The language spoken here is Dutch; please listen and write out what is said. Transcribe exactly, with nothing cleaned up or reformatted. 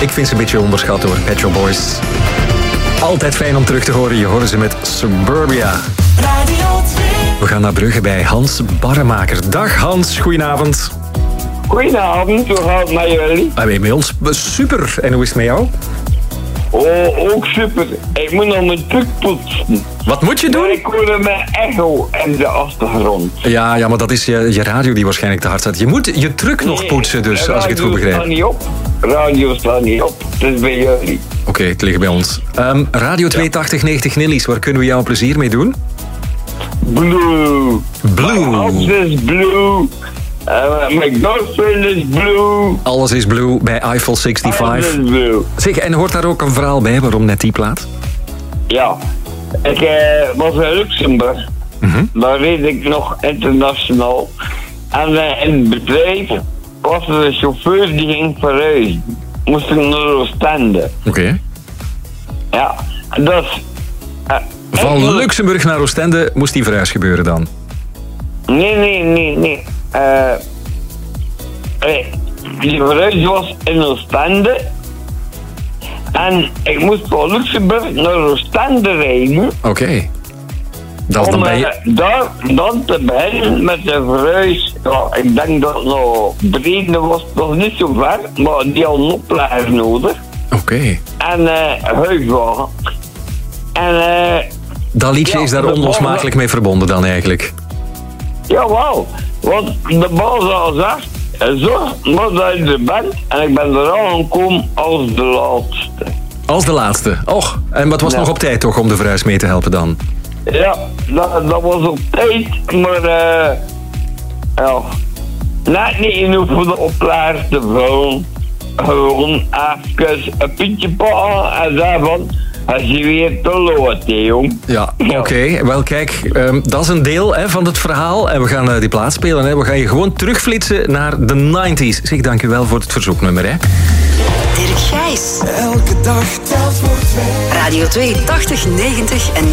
Ik vind ze een beetje onderschat hoor, Pet Shop Boys. Altijd fijn om terug te horen. Je hoort ze met Suburbia. Radio twee. We gaan naar Brugge bij Hans Barremaker. Dag Hans, goedenavond. Goedenavond, hoe gaat het met jullie? Ah, bij ons super. En hoe is het met jou? Oh, ook super. Ik moet nog mijn truck poetsen. Wat moet je doen? Maar ik hoorde mijn echo in de achtergrond. Ja, ja, maar dat is je, je radio die waarschijnlijk te hard staat. Je moet je truck nog poetsen dus, als ik het goed Radio begrijp. staat niet op. Radio staat niet op. Het is bij jullie. Oké, okay, het ligt bij ons. Um, Radio tweehonderdtachtig negentig Nillies, waar kunnen we jou plezier mee doen? Blue. Blue. My house is blue. Uh, my girlfriend is blue. Alles is blue bij Eiffel zesenzestig. Alles is blue. Zeg, en hoort daar ook een verhaal bij waarom net die plaat? Ja. Ik uh, was in Luxemburg. Mm-hmm. Daar reed ik nog internationaal. En uh, in het bedrijf was er een chauffeur die ging verhuizen. Moest ik naar Oostende. Oké. Okay. Ja, dus... Uh, Van ik... Luxemburg naar Oostende moest die verhuis gebeuren dan? Nee, nee, nee, nee. Uh, uh, die verhuis was in Oostende. En ik moest van Luxemburg naar Oostende rijden. Oké. Okay. Dat is om dan bij je... uh, daar dan te beginnen met de verhuis. Ja, ik denk dat het nog Brede was, nog niet zo ver, maar die had een oplager nodig. Oké. Okay. En uh, huiswagen. En uh, dat liedje ja, is daar onlosmakelijk mee verbonden dan eigenlijk? Jawel, want de baas had gezegd, zorg maar dat je er bent. En ik ben er al aangekomen als de laatste. Als de laatste? Och, en wat was ja. nog op tijd toch om de verhuis mee te helpen dan? Ja, dat, dat was op tijd, maar uh, ja, net niet genoeg voor de oplager te vullen. Gewoon even een pietje pakken en zeggen van, als je weer te lood, hè, jong. Ja, oké. Okay. Wel, kijk, um, dat is een deel hè, van het verhaal. En we gaan uh, die plaat spelen. Hè. We gaan je gewoon terugflitsen naar de negentig. Zeg, dank u wel voor het verzoeknummer. Hè. Dirk Gijs. Elke dag telt voor twee. Radio twee, tachtig, negentig en